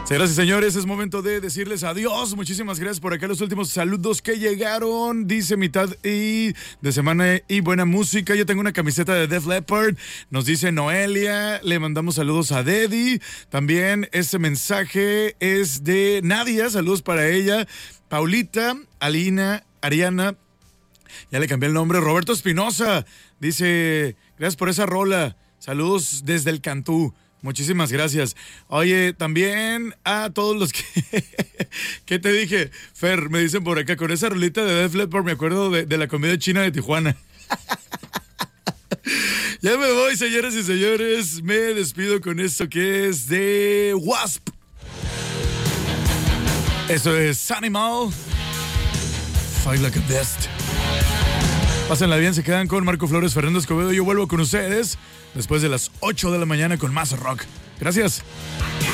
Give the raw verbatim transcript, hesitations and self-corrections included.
Señoras y señores, es momento de decirles adiós. Muchísimas gracias por acá los últimos saludos que llegaron. Dice mitad y de semana y buena música. Yo tengo una camiseta de Def Leppard. Nos dice Noelia. Le mandamos saludos a Dedi. También este mensaje es de Nadia. Saludos para ella. Paulita, Alina, Ariana. Ya le cambié el nombre. Roberto Espinosa. Dice, gracias por esa rola. Saludos desde el Cantú. Muchísimas gracias. Oye, también a todos los que... ¿Qué te dije? Fer, me dicen por acá, con esa rolita de Def Leppard me acuerdo de, de la comida china de Tijuana. Ya me voy, señoras y señores. Me despido con esto que es de Wasp. Eso es Animal. Fight Like a Beast. Pásenla bien, se quedan con Marco Flores, Fernando Escobedo. Yo vuelvo con ustedes después de las ocho de la mañana con más rock. Gracias.